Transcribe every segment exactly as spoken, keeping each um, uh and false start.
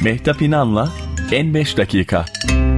Mehtap İnan'la En beş Dakika.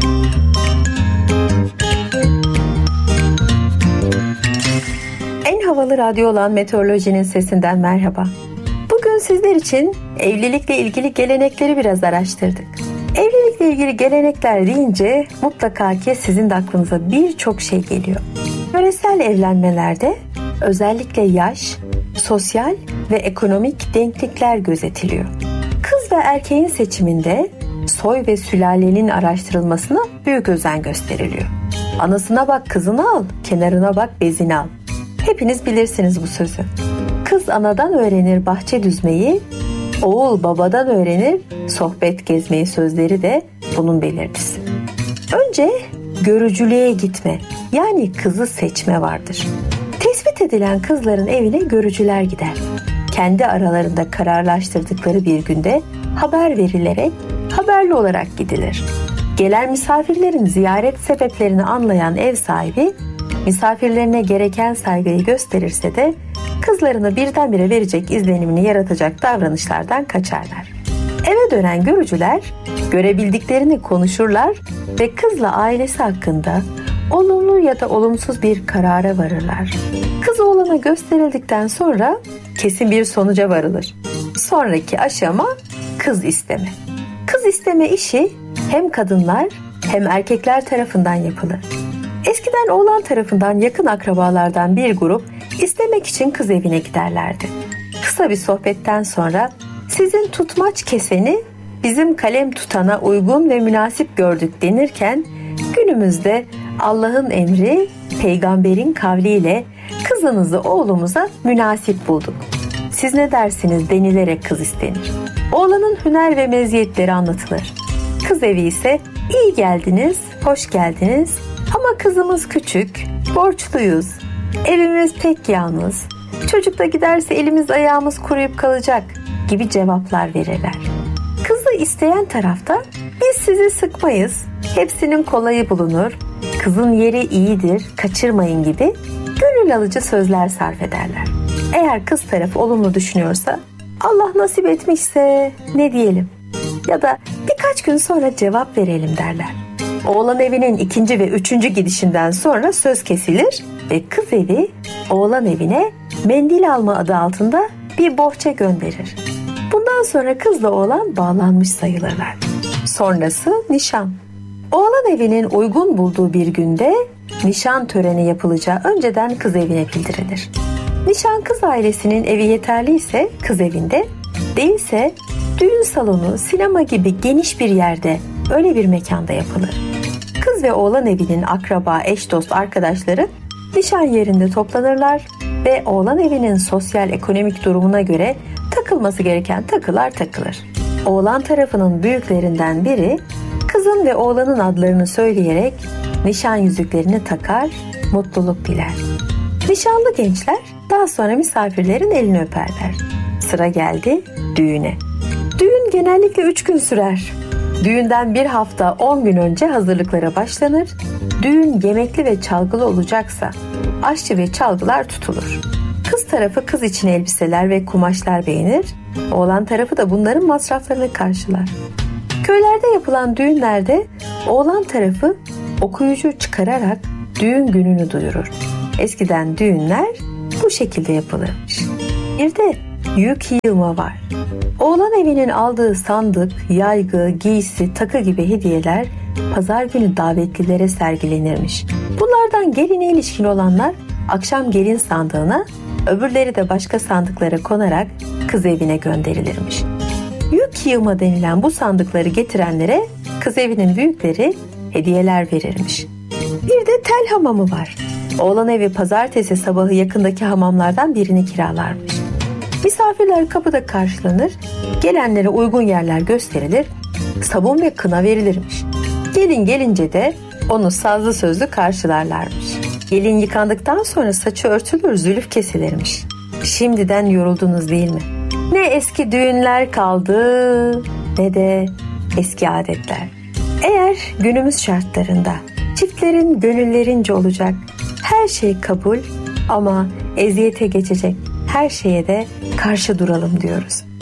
En havalı radyo olan Meteoroloji'nin sesinden merhaba. Bugün sizler için evlilikle ilgili gelenekleri biraz araştırdık. Evlilikle ilgili gelenekler deyince mutlaka ki sizin de aklınıza birçok şey geliyor. Yöresel evlenmelerde özellikle yaş, sosyal ve ekonomik denklikler gözetiliyor. Kız ve erkeğin seçiminde soy ve sülalenin araştırılmasına büyük özen gösteriliyor. Anasına bak kızını al, kenarına bak bezini al. Hepiniz bilirsiniz bu sözü. Kız anadan öğrenir bahçe düzmeyi, oğul babadan öğrenir sohbet gezmeyi sözleri de bunun belirtisi. Önce görücülüğe gitme, yani kızı seçme vardır. Tespit edilen kızların evine görücüler gider. Kendi aralarında kararlaştırdıkları bir günde haber verilerek haberli olarak gidilir. Gelen misafirlerin ziyaret sebeplerini anlayan ev sahibi, misafirlerine gereken saygıyı gösterirse de kızlarını birdenbire verecek izlenimini yaratacak davranışlardan kaçarlar. Eve dönen görücüler görebildiklerini konuşurlar ve kızla ailesi hakkında olumlu ya da olumsuz bir karara varırlar. Kız oğlana gösterildikten sonra kesin bir sonuca varılır. Sonraki aşama kız isteme. Kız isteme işi hem kadınlar hem erkekler tarafından yapılır. Eskiden oğlan tarafından yakın akrabalardan bir grup istemek için kız evine giderlerdi. Kısa bir sohbetten sonra sizin tutmaç keseni bizim kalem tutana uygun ve münasip gördük denirken günümüzde Allah'ın emri peygamberin kavliyle kızınızı oğlumuza münasip bulduk. Siz ne dersiniz denilerek kız istenir. Oğlanın hüner ve meziyetleri anlatılır. Kız evi ise iyi geldiniz, hoş geldiniz ama kızımız küçük, borçluyuz, evimiz pek yalnız, çocuk da giderse elimiz ayağımız kuruyup kalacak gibi cevaplar verirler. Kızı isteyen tarafta biz sizi sıkmayız, hepsinin kolayı bulunur, kızın yeri iyidir, kaçırmayın gibi gönül alıcı sözler sarf ederler. Eğer kız tarafı olumlu düşünüyorsa Allah nasip etmişse ne diyelim ya da birkaç gün sonra cevap verelim derler. Oğlan evinin ikinci ve üçüncü gidişinden sonra söz kesilir ve kız evi oğlan evine mendil alma adı altında bir bohça gönderir. Bundan sonra kızla oğlan bağlanmış sayılırlar. Sonrası nişan. Oğlan evinin uygun bulduğu bir günde nişan töreni yapılacağı önceden kız evine bildirilir. Nişan kız ailesinin evi yeterliyse kız evinde, değilse düğün salonu, sinema gibi geniş bir yerde, öyle bir mekanda yapılır. Kız ve oğlan evinin akraba, eş, dost, arkadaşları nişan yerinde toplanırlar ve oğlan evinin sosyal ekonomik durumuna göre takılması gereken takılar takılır. Oğlan tarafının büyüklerinden biri kızın ve oğlanın adlarını söyleyerek nişan yüzüklerini takar, mutluluk diler. Nişanlı gençler daha sonra misafirlerin elini öperler. Sıra geldi düğüne. Düğün genellikle üç gün sürer. Düğünden bir hafta on gün önce hazırlıklara başlanır. Düğün yemekli ve çalgılı olacaksa aşçı ve çalgılar tutulur. Kız tarafı kız için elbiseler ve kumaşlar beğenir. Oğlan tarafı da bunların masraflarını karşılar. Köylerde yapılan düğünlerde oğlan tarafı okuyucu çıkararak düğün gününü duyurur. Eskiden düğünler bu şekilde yapılırmış. Bir de yük yığma var. Oğlan evinin aldığı sandık, yaygı, giysi, takı gibi hediyeler pazar günü davetlilere sergilenirmiş. Bunlardan geline ilişkin olanlar akşam gelin sandığına, öbürleri de başka sandıklara konarak kız evine gönderilirmiş. Yük yığma denilen bu sandıkları getirenlere kız evinin büyükleri hediyeler verirmiş. Bir de tel hamamı var. Oğlan evi pazartesi sabahı yakındaki hamamlardan birini kiralarmış. Misafirler kapıda karşılanır, gelenlere uygun yerler gösterilir, sabun ve kına verilirmiş. Gelin gelince de onu sazlı sözlü karşılarlarmış. Gelin yıkandıktan sonra saçı örtülür, zülüf kesilirmiş. Şimdiden yoruldunuz değil mi? Ne eski düğünler kaldı ne de eski adetler. Eğer günümüz şartlarında çiftlerin gönüllerince olacak her şey kabul ama eziyete geçecek her şeye de karşı duralım diyoruz.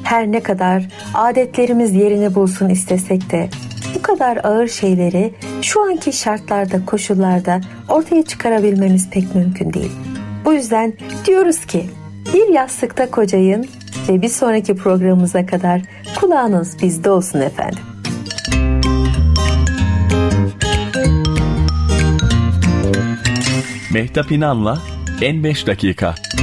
Her ne kadar adetlerimiz yerini bulsun istesek de bu kadar ağır şeyleri şu anki şartlarda, koşullarda ortaya çıkarabilmemiz pek mümkün değil. Bu yüzden diyoruz ki bir yastıkta kocayın ve bir sonraki programımıza kadar kulağınız bizde olsun efendim. Mehtap İnan'la En beş Dakika.